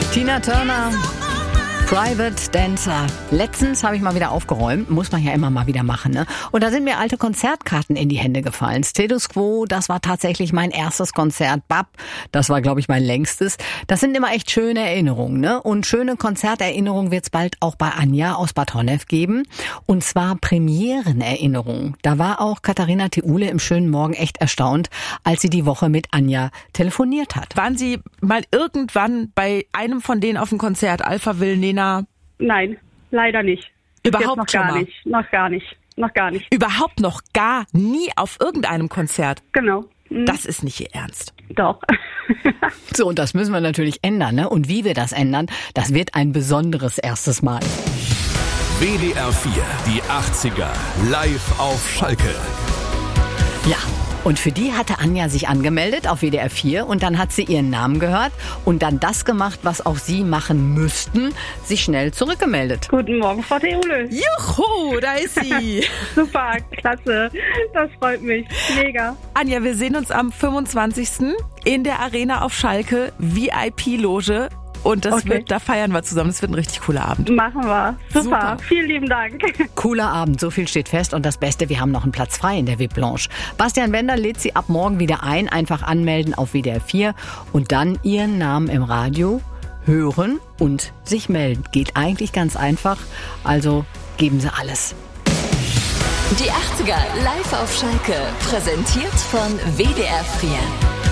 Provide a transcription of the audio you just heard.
Tina Turner, Private Dancer. Letztens habe ich mal wieder aufgeräumt, muss man ja immer mal wieder machen, ne? Und da sind mir alte Konzertkarten in die Hände gefallen. Status Quo, das war tatsächlich mein erstes Konzert. Bab, das war, glaube ich, mein längstes. Das sind immer echt schöne Erinnerungen, ne? Und schöne Konzerterinnerungen wird es bald auch bei Anja aus Bad Honnef geben. Und zwar Premierenerinnerungen. Da war auch Katharina Theule im schönen Morgen echt erstaunt, als sie die Woche mit Anja telefoniert hat. Waren Sie mal irgendwann bei einem von denen auf dem Konzert, Alpha Will, Nena? Nein, leider nicht. Überhaupt noch schon gar mal? nicht. Noch gar nicht. Überhaupt noch gar nie auf irgendeinem Konzert? Genau. Das ist nicht Ihr Ernst. Doch. So, und das müssen wir natürlich ändern, ne? Und wie wir das ändern, das wird ein besonderes erstes Mal. WDR 4, die 80er, live auf Schalke. Ja. Und für die hatte Anja sich angemeldet auf WDR 4 und dann hat sie ihren Namen gehört und dann das gemacht, was auch Sie machen müssten, sich schnell zurückgemeldet. Guten Morgen, Frau Theule. Juhu, da ist sie. Super, klasse. Das freut mich. Mega. Anja, wir sehen uns am 25. in der Arena auf Schalke, VIP-Loge. Und da feiern wir zusammen. Das wird ein richtig cooler Abend. Machen wir. Super. Vielen lieben Dank. Cooler Abend, so viel steht fest. Und das Beste, wir haben noch einen Platz frei in der VIP-Lounge. Bastian Wender lädt Sie ab morgen wieder ein. Einfach anmelden auf WDR 4 und dann Ihren Namen im Radio hören und sich melden. Geht eigentlich ganz einfach. Also geben Sie alles. Die 80er live auf Schalke. Präsentiert von WDR 4.